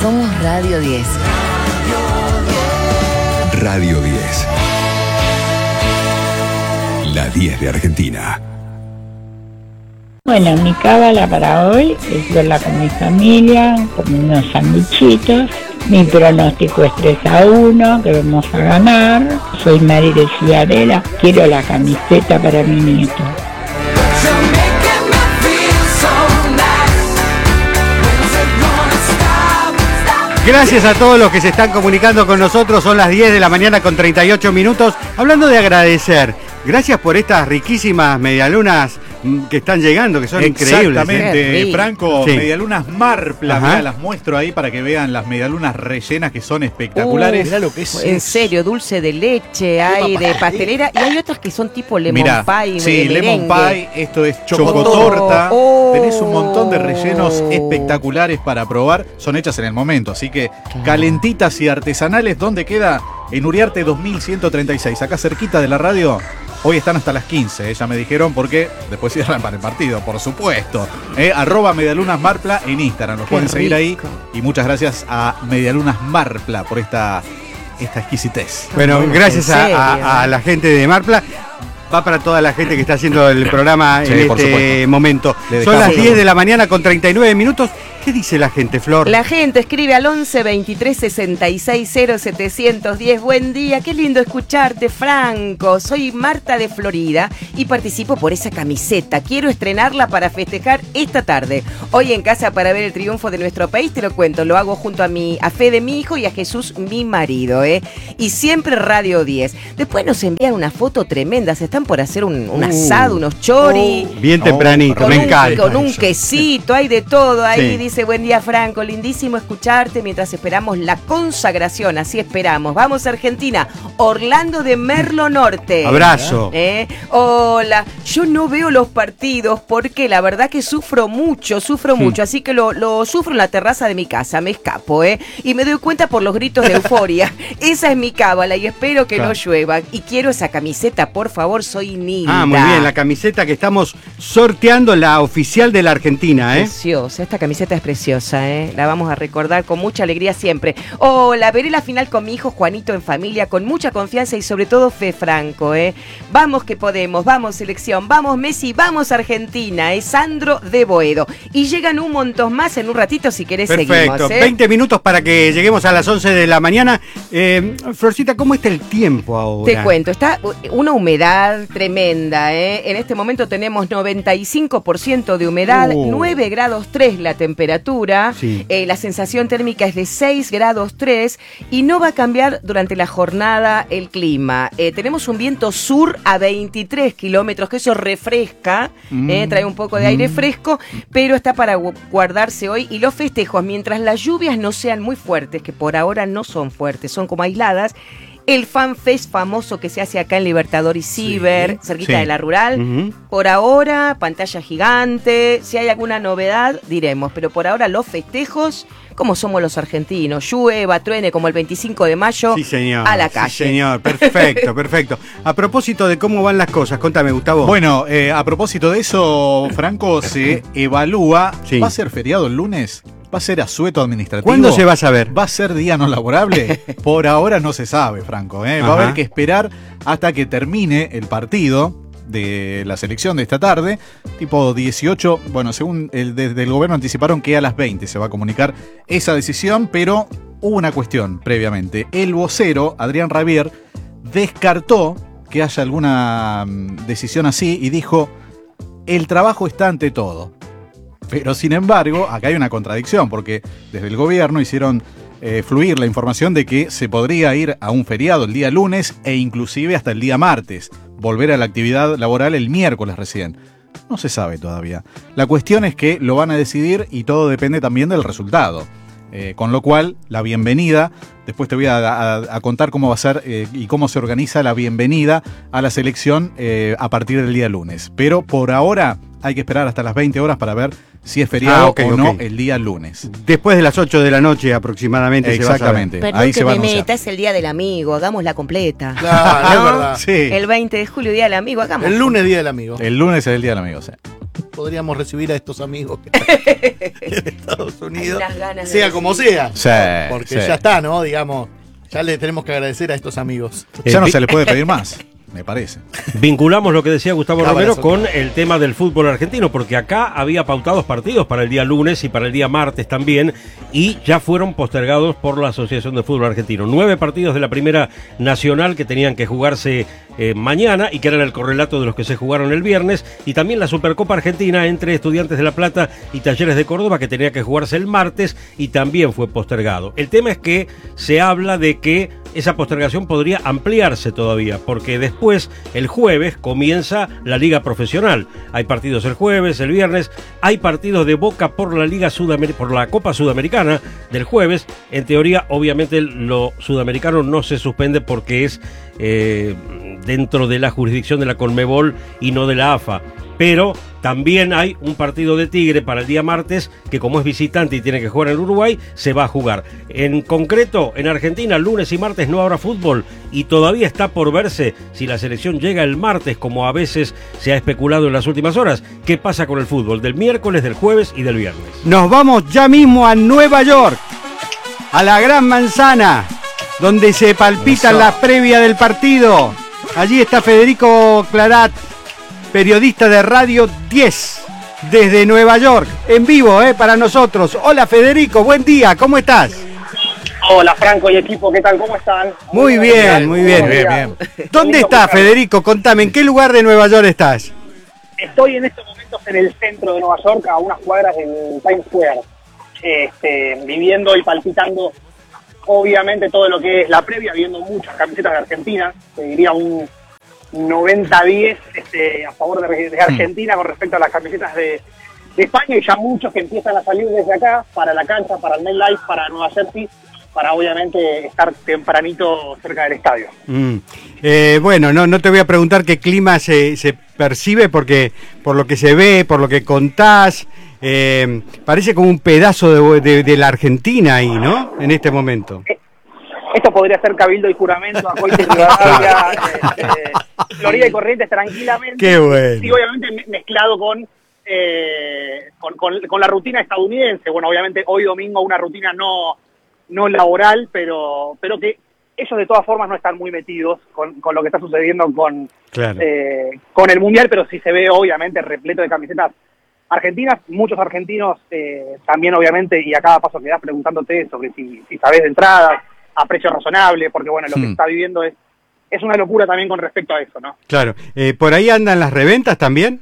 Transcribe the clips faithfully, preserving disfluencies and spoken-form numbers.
Somos Radio diez. Radio diez. La diez de Argentina. Bueno, mi cábala para hoy es verla con mi familia, con unos sandwichitos. Mi pronóstico es tres a uno, que vamos a ganar. Soy Mari de Ciudadela, quiero la camiseta para mi nieto. Gracias a todos los que se están comunicando con nosotros. Son las diez de la mañana con treinta y ocho minutos. Hablando de agradecer, gracias por estas riquísimas medialunas que están llegando, que son increíbles. Exactamente, ¿eh? Franco, Sí. medialunas Marpla, mirá, las muestro ahí para que vean las medialunas rellenas que son espectaculares. Uh, mirá lo que es. En serio, dulce de leche, hay de pastelera y hay otras que son tipo lemon Mirá, pie. sí, de lemon merengue. pie, esto es Chocotorta. chocotorta. Oh. Tenés un montón de rellenos espectaculares para probar. Son hechas en el momento, así que Claro. calentitas y artesanales. ¿Dónde queda? En Uriarte dos mil ciento treinta y seis, acá cerquita de la radio. Hoy están hasta las quince, eh, ya me dijeron, porque después cierran para el partido, por supuesto. Eh, arroba Medialunas Marpla en Instagram, los Qué pueden seguir ahí. rico. Y muchas gracias a Medialunas Marpla por esta, esta exquisitez. Bueno, gracias ¿En serio? a, a- a la gente de Marpla. Va para toda la gente que está haciendo el programa Sí, en por este supuesto. momento. Le Son dejamos las todo. diez de la mañana con treinta y nueve minutos. ¿Qué dice la gente, Flor? La gente escribe al once veintitrés sesenta y seis cero setecientos diez. Buen día, qué lindo escucharte, Franco. Soy Marta de Florida y participo por esa camiseta. Quiero estrenarla para festejar esta tarde. Hoy en casa para ver el triunfo de nuestro país, te lo cuento. Lo hago junto a mi, a Fede, mi hijo, y a Jesús, mi marido, ¿eh? Y siempre Radio diez. Después nos envían una foto tremenda. Se están por hacer un, un Uh. asado, unos chori. Bien Oh, tempranito, Con me un, encanta. con un quesito, hay de todo. Ahí Sí. dice, buen día, Franco, lindísimo escucharte mientras esperamos la consagración, así esperamos. Vamos, Argentina, Orlando de Merlo Norte. Abrazo. ¿Eh? Hola, yo no veo los partidos porque la verdad que sufro mucho, sufro mucho, así que lo, lo sufro en la terraza de mi casa, me escapo, ¿eh? Y me doy cuenta por los gritos de euforia. Esa es mi cábala y espero que Claro. no llueva. Y quiero esa camiseta, por favor, soy Nilda. Ah, muy bien, la camiseta que estamos sorteando, la oficial de la Argentina, ¿eh? Preciosa, esta camiseta es preciosa, ¿eh? La vamos a recordar con mucha alegría siempre. Hola, veré la final con mi hijo Juanito en familia, con mucha confianza y sobre todo fe, Franco, ¿eh? Vamos que podemos, vamos selección, vamos Messi, vamos Argentina, es Sandro de Boedo. Y llegan un montón más en un ratito si querés Perfecto, seguimos, ¿eh? veinte minutos para que lleguemos a las once de la mañana. Eh, Florcita, ¿cómo está el tiempo ahora? Te cuento, está una humedad tremenda, ¿eh? En este momento tenemos noventa y cinco por ciento de humedad, Uh. nueve grados tres la temperatura, Sí. eh, la sensación térmica es de seis grados tres y no va a cambiar durante la jornada el clima. Eh, tenemos un viento sur a veintitrés kilómetros, que eso refresca, eh, trae un poco de aire fresco, pero está para gu- guardarse hoy. Y los festejos, mientras las lluvias no sean muy fuertes, que por ahora no son fuertes, son como aisladas, el FanFest famoso que se hace acá en Libertador y Ciber, cerquita sí. de la Rural. Ujú. Por ahora, pantalla gigante. Si hay alguna novedad, diremos. Pero por ahora, los festejos, como somos los argentinos. Llueva, truene, como el veinticinco de mayo, Sí, señor. a la Sí, calle. señor, perfecto, perfecto. A propósito de cómo van las cosas, contame, Gustavo. Bueno, eh, a propósito de eso, Franco, se evalúa. Sí. ¿Va a ser feriado el lunes? ¿Va a ser asueto administrativo? ¿Cuándo se va a saber? ¿Va a ser día no laborable? Por ahora no se sabe, Franco. ¿eh? Va a Ajá. haber que esperar hasta que termine el partido de la selección de esta tarde, tipo dieciocho. Bueno, según el desde el gobierno anticiparon que a las veinte se va a comunicar esa decisión, pero hubo una cuestión previamente. El vocero, Adrián Rabier, descartó que haya alguna mm, decisión así y dijo, el trabajo está ante todo. Pero sin embargo, acá hay una contradicción, porque desde el gobierno hicieron eh, fluir la información de que se podría ir a un feriado el día lunes e inclusive hasta el día martes, volver a la actividad laboral el miércoles recién. No se sabe todavía. La cuestión es que lo van a decidir y todo depende también del resultado. Eh, con lo cual, la bienvenida, después te voy a, a- a contar cómo va a ser eh, y cómo se organiza la bienvenida a la selección eh, a partir del día lunes. Pero por ahora hay que esperar hasta las veinte horas para ver si es feriado Ah, ok, o no ok. el día lunes. Después de las ocho de la noche aproximadamente. Exactamente. Se va a saber. Perdón Ahí que se va a me anunciar. meta, es el Día del Amigo, hagámosla completa. Claro, es verdad. Sí. El veinte de julio, Día del Amigo, hagamos. El lunes, Día del Amigo. El lunes es el día del amigo, sí. podríamos recibir a estos amigos que están en Estados Unidos, sea como sea, sí, porque sí. ya está, ¿no? Digamos, ya le tenemos que agradecer a estos amigos. Ya no se le puede pedir más, me parece. Vinculamos lo que decía Gustavo Cámara, Romero eso. con el tema del fútbol argentino, porque acá había pautados partidos para el día lunes y para el día martes también, y ya fueron postergados por la Asociación de Fútbol Argentino. Nueve partidos de la Primera Nacional que tenían que jugarse eh, mañana y que eran el correlato de los que se jugaron el viernes, y también la Supercopa Argentina entre Estudiantes de La Plata y Talleres de Córdoba, que tenía que jugarse el martes y también fue postergado. El tema es que se habla de que esa postergación podría ampliarse todavía, porque después, el jueves, comienza la Liga Profesional. Hay partidos el jueves, el viernes, hay partidos de Boca por la Liga Sudamer- por la Copa Sudamericana del jueves. En teoría, obviamente, lo sudamericano no se suspende porque es eh, dentro de la jurisdicción de la Conmebol y no de la A F A. Pero también hay un partido de Tigre para el día martes, que como es visitante y tiene que jugar en Uruguay, se va a jugar. En concreto, en Argentina, lunes y martes no habrá fútbol, y todavía está por verse si la selección llega el martes, como a veces se ha especulado en las últimas horas. ¿Qué pasa con el fútbol del miércoles, del jueves y del viernes? Nos vamos ya mismo a Nueva York, a la Gran Manzana, donde se palpitan las previas del partido. Allí está Federico Clarat, periodista de Radio diez, desde Nueva York, en vivo, eh, para nosotros. Hola Federico, buen día, ¿cómo estás? Hola Franco y equipo, ¿qué tal? ¿Cómo están? Muy bien, muy bien. Bien, bien. ¿Dónde estás, Federico? Contame, ¿en qué lugar de Nueva York estás? Estoy en estos momentos en el centro de Nueva York, a unas cuadras del Times Square, este, viviendo y palpitando, obviamente, todo lo que es la previa, viendo muchas camisetas de Argentina, te diría un noventa a diez este, a favor de, de Argentina con respecto a las camisetas de, de España, y ya muchos que empiezan a salir desde acá para la cancha, para el MetLife, para Nueva Jersey, para obviamente estar tempranito cerca del estadio. Mm. Eh, bueno, no, no te voy a preguntar qué clima se, se percibe, porque por lo que se ve, por lo que contás, eh, parece como un pedazo de, de, de la Argentina ahí, ¿no? En este momento. Eh, Esto podría ser Cabildo y Juramento, Acoite y Rivadavia, este, Florida y Corrientes tranquilamente. Qué bueno. Sí, obviamente mezclado con, eh, con, con, con la rutina estadounidense. Bueno, obviamente hoy domingo una rutina no, no laboral, pero, pero que ellos de todas formas no están muy metidos con, con lo que está sucediendo con, Claro. eh, con el Mundial, pero sí se ve obviamente repleto de camisetas argentinas, muchos argentinos eh, también obviamente, y a cada paso que das preguntándote sobre si, si sabés de entradas, a precio razonable, porque bueno, lo Hmm. que se está viviendo es, es una locura también con respecto a eso, ¿no? Claro. Eh, ¿Por ahí andan las reventas también?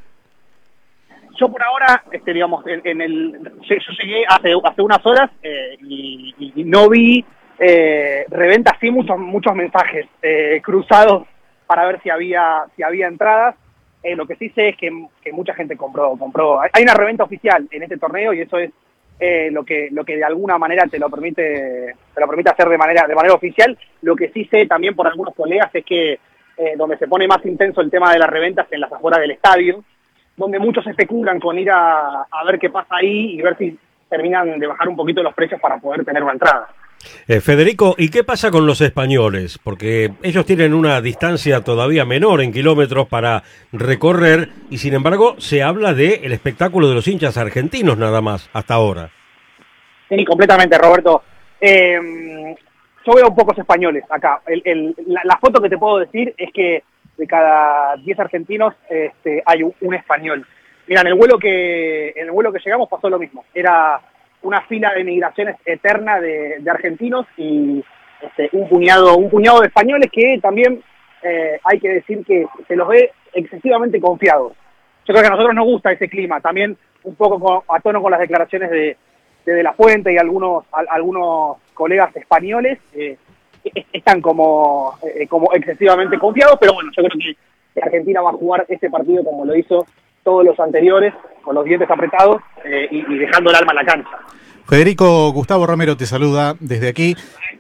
Yo por ahora, este, digamos, en, en el, yo, yo llegué hace, hace unas horas eh, y, y no vi eh, reventas, sí muchos muchos mensajes eh, cruzados para ver si había si había entradas. Eh, lo que sí sé es que, que mucha gente compró, compró. Hay una reventa oficial en este torneo y eso es eh, lo que lo que de alguna manera te lo permite te lo permite hacer de manera de manera oficial. Lo que sí sé también por algunos colegas es que eh, donde se pone más intenso el tema de las reventas en las afueras del estadio, donde muchos especulan con ir a, a ver qué pasa ahí y ver si terminan de bajar un poquito los precios para poder tener una entrada. Eh, Federico, ¿y qué pasa con los españoles? Porque ellos tienen una distancia todavía menor en kilómetros para recorrer y sin embargo se habla de el espectáculo de los hinchas argentinos nada más hasta ahora. Sí, completamente, Roberto. Eh, yo veo pocos españoles acá. El, el, la, la foto que te puedo decir es que de cada diez argentinos este, hay un, un español. Mira, en el vuelo que en el vuelo que llegamos pasó lo mismo. Era una fila de migraciones eterna de, de argentinos y este, un puñado un puñado de españoles que también eh, hay que decir que se los ve excesivamente confiados. Yo creo que a nosotros nos gusta ese clima, también un poco con, a tono con las declaraciones de, de De La Fuente y algunos a, algunos colegas españoles, eh, están como, eh, como excesivamente confiados, pero bueno, yo creo que Argentina va a jugar este partido como lo hizo todos los anteriores, con los dientes apretados eh, y, y dejando el alma en la cancha. Federico, Gustavo Romero te saluda desde aquí.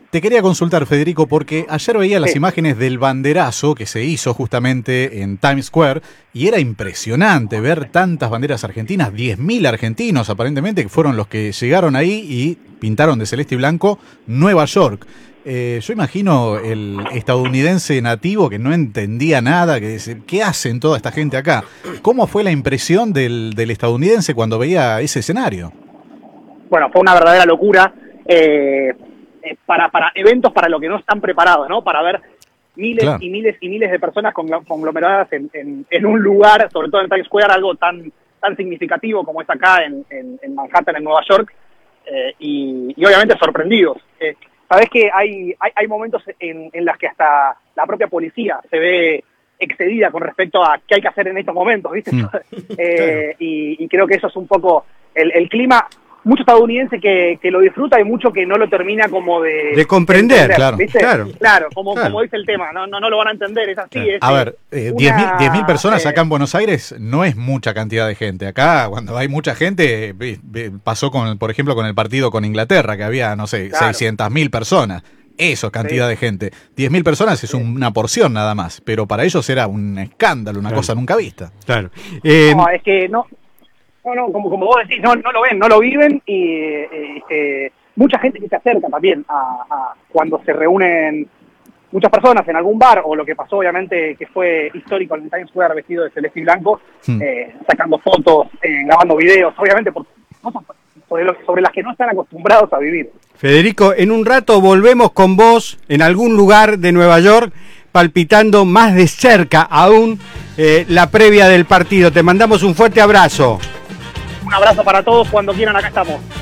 Te quería consultar, Federico, porque ayer veía las Sí. imágenes del banderazo que se hizo justamente en Times Square y era impresionante ver tantas banderas argentinas, diez mil argentinos aparentemente, que fueron los que llegaron ahí y pintaron de celeste y blanco Nueva York. Eh, yo imagino el estadounidense nativo que no entendía nada, que dice, ¿qué hacen toda esta gente acá? ¿Cómo fue la impresión del, del estadounidense cuando veía ese escenario? Bueno, fue una verdadera locura. Eh, eh, para, para eventos para los que no están preparados, ¿no? Para ver miles Claro. y miles y miles de personas congl- conglomeradas en, en, en un lugar, sobre todo en Times Square, algo tan tan significativo como es acá en, en, en Manhattan, en Nueva York, eh, y, y obviamente sorprendidos. Eh, Sabés que hay, hay, hay momentos en, en los que hasta la propia policía se ve excedida con respecto a qué hay que hacer en estos momentos, ¿viste? Mm. eh, y, y creo que eso es un poco el, el clima. Mucho estadounidense que, que lo disfruta y mucho que no lo termina como de... De comprender, claro, ¿viste? claro. Claro, como, Claro. como dice el tema, no, no, no lo van a entender, es así. Claro. Es, A ver, eh, una, diez mil personas eh, acá en Buenos Aires no es mucha cantidad de gente. Acá, cuando hay mucha gente, ve- ve- pasó con, por ejemplo, con el partido con Inglaterra, que había, no sé, Claro. seiscientas mil personas. Eso es cantidad Sí. de gente. diez mil personas es una porción nada más, pero para ellos era un escándalo, una Claro. cosa nunca vista. Claro. Eh, No, es que no, no, no, como, como vos decís, no, no lo ven, no lo viven y eh, eh, mucha gente que se acerca también a, a cuando se reúnen muchas personas en algún bar, o lo que pasó obviamente que fue histórico en Times Square vestido de celeste y blanco, Hmm. eh, sacando fotos, eh, grabando videos, obviamente por cosas sobre, lo- sobre las que no están acostumbrados a vivir. Federico, en un rato volvemos con vos en algún lugar de Nueva York, palpitando más de cerca aún eh, la previa del partido. Te mandamos un fuerte abrazo. Un abrazo para todos, cuando quieran acá estamos.